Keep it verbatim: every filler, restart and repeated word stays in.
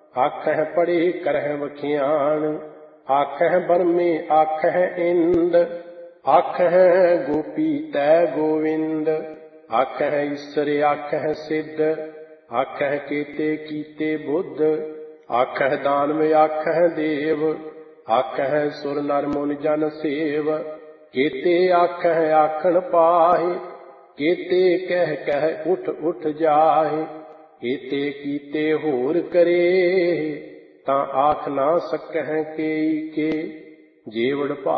आखह पढ़े करह बखियान। आखह बरमे आखह इंद, आखह गोपी तै गोविंद। आखह ईसर आखह सिद्ध, आखह केते कीते बुद्ध। आखह दानव आखह देव, आखह सुर नर मुनि जन सेव। केते आखह आखन पाहि, केते कह कह उठ उठ जाहि। केते कीते होर करे, तां आख ना सकह केई के। जेवड़